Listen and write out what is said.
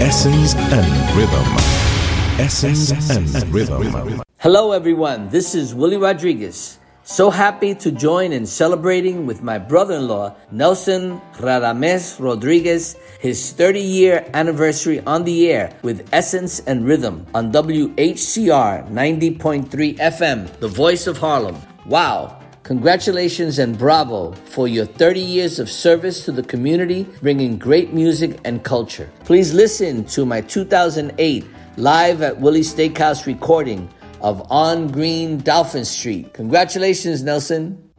Essence and Rhythm. Essence and Rhythm. Hello everyone, this is Willie Rodriguez. So happy to join in celebrating with my brother-in-law, Nelson Radames Rodriguez, his 30-year anniversary on the air with Essence and Rhythm on WHCR 90.3 FM, the voice of Harlem. Wow! Congratulations and bravo for your 30 years of service to the community, bringing great music and culture. Please listen to my 2008 Live at Willie's Steakhouse recording of On Green Dolphin Street. Congratulations, Nelson.